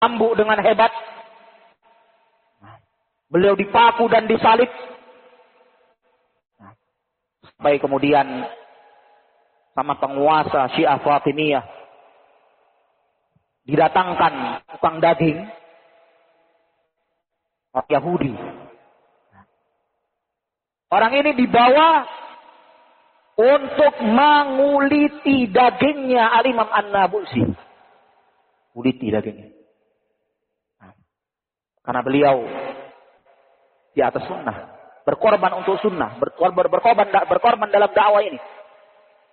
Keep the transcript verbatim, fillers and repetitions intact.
cambuk dengan hebat. Beliau dipaku dan disalib. Sampai kemudian sama penguasa Syiah Fatimiyah didatangkan tukang daging orang Yahudi. Orang ini dibawa untuk menguliti dagingnya Al-Imam An-Nabulsi. Uliti dagingnya. Karena beliau di atas sunnah, berkorban untuk sunnah, berkorban, berkorban, berkorban dalam dakwah ini.